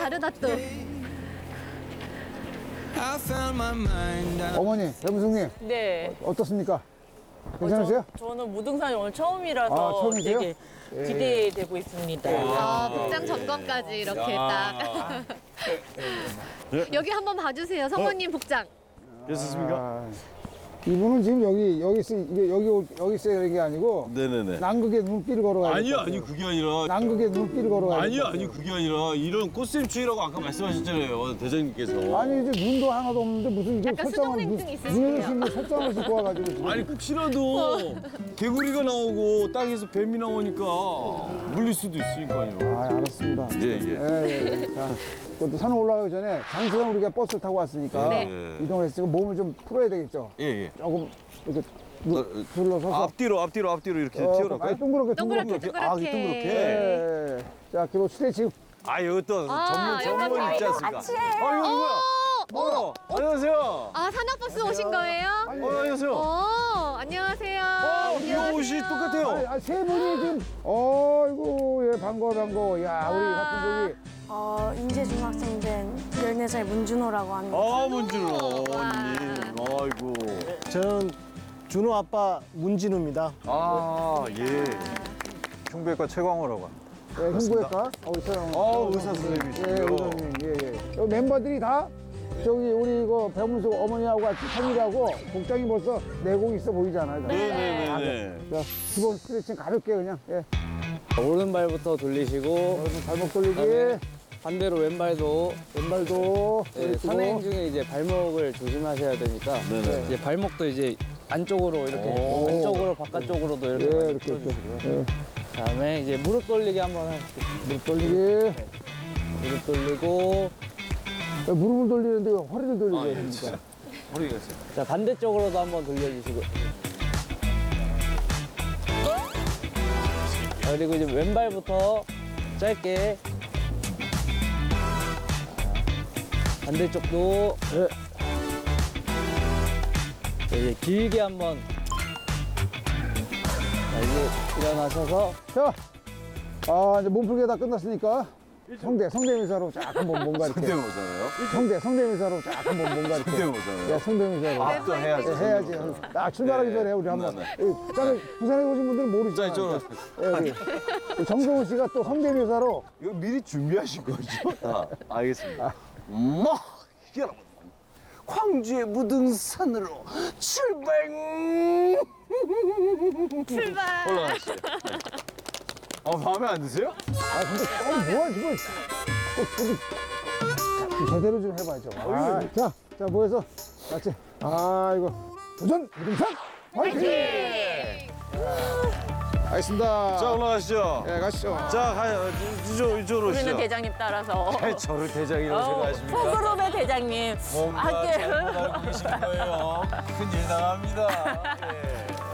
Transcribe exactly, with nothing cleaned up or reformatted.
다르다 또. 어머니, 배무승님 네. 어떻습니까? 괜찮으세요? 어, 저, 저는 무등산이 오늘 처음이라서 아, 처음이세요? 되게 예. 기대되고 있습니다. 아, 복장 점검까지 이렇게 딱. 여기 한번 봐주세요, 성모님 복장. 괜찮습니까? 아, 이분은 지금 여기 여기 쓰 이게 여기 올- 여기 있어야 되는 게 아니고 네네네. 남극에 눈길을 걸어가야 아니요, 될 아니 것 같아요. 그게 아니라. 남극에 눈길을 걸어가야 아니요, 될 것 아니 같아요. 그게 아니라 이런 꽃샘추위라고 아까 말씀하셨잖아요, 대장님께서. 아니 이제 눈도 하나도 없는데 무슨 이게 약간 설정을 수족냉증 있으시네요. 눈을 쓰는 설정을 쓰고 와가지고 지금. 아니 혹시라도 개구리가 나오고 땅에서 뱀이 나오니까 물릴 수도 있으니까요. 아 알았습니다. 예, 예. 예, 예. 자, 또 산을 올라가기 전에 장시간 우리가 버스를 타고 왔으니까 네. 이동을 했으니까 몸을 좀 풀어야 되겠죠. 예, 예. 조금 이렇게 어, 둘러서서 앞뒤로, 앞뒤로, 앞뒤로 이렇게 어, 튀어나갈까요? 아니, 둥그렇게 동그랗게 둥그렇게. 아, 동그랗게. 둥그렇게. 예, 예. 자 그리고 스트레칭. 아, 여기 또 아, 전문, 전문 여기 있지 않습니까? 아, 이거 누구야? 어, 안녕하세요. 아, 산악버스 오신 거예요? 어, 안녕하세요. 어, 안녕하세요. 어, 이거 옷이 아니, 똑같아요. 아니, 세 분이 지금 어이구 예 반가워 반가워. 야 우리 같은 저기 어, 인제중학생 된 열네 살 문준호라고 합니다. 아, 문준호 언님. 아이고. 저는 준호 아빠 문진우입니다. 아, 예. 흉부외과 최광호라고 합니다. 예, 흉부외과 어, 의사형. 아, 의사 예, 선생님이시고요. 의사님. 예, 예. 여기 멤버들이 다 저기 우리 이거 배문수 어머니하고 같이 family 복장이 벌써 내공 있어 보이잖아요. 네네네네. 자, 기본 스트레칭 가볍게 그냥. 예. 오른발부터 돌리시고 여러분 발목 돌리기. 그다음에 반대로 왼발도 왼발도 네, 돌리고. 산행 중에 이제 발목을 조심하셔야 되니까 네네. 이제 발목도 이제 안쪽으로 이렇게 오. 안쪽으로 바깥쪽으로도 이렇게 예, 많이 이렇게 이렇게. 풀어주시고요. 예. 그다음에 이제 무릎 돌리기 한번 해볼게요. 무릎 돌리기. 무릎 돌리고 왜 무릎을 돌리는데 왜 허리를 돌리고 아, 예, 합니까? 진짜. 허리가 있어요. 자 반대쪽으로도 한번 돌려주시고 자, 그리고 이제 왼발부터 짧게 반대쪽도 예. 자, 이제 길게 한번 자, 이제 일어나셔서 자, 아 이제 몸풀기 다 끝났으니까 성대 성대미사로 쫙 한번 뭔가 이렇게. 성대모사예요? 성대 성대미사로 쫙 한번 뭔가 이렇게. 성대모사예요? 예, 성대미사로. 아, 또 해야지. 예, 해야지. 딱 출발하기 네. 전에 우리 한번. 네, 예, 짠 부산에 오신 분들은 자, 모르시잖아요. 이쪽으로. 예, 우리 우리 정성훈 씨가 또 성대미사로. 이거 미리 준비하신 거죠? 아, 알겠습니다. 뭐, 여러분. 광주의 무등산으로 출발! 출발. 올라가시죠. 어, 마음에 안 드세요? 아 근데 어 뭐야 이거. 꼭 저기 자, 제대로 좀 해봐야죠. 아, 자, 자 모여서 같이. 아 이거 도전 무등산 화이팅! 알겠습니다. 자, 올라가시죠. 예, 가시죠. 자, 가요. 이쪽, 이쪽으로 우리는 오시죠. 대장님 따라서. 네, 저를 대장이라고 어, 생각하십니까? 호그룹의 대장님. 뭔가 함께. 잘못 알고 계신 거예요. 큰일 당합니다. 예.